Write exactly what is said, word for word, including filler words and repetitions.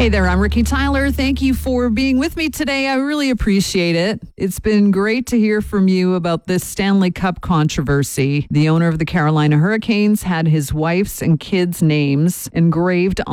Hey there, I'm Ricky Tyler. Thank you for being with me today. I really appreciate it. It's been great to hear from you about this Stanley Cup controversy. The owner of the Carolina Hurricanes had his wife's and kids' names engraved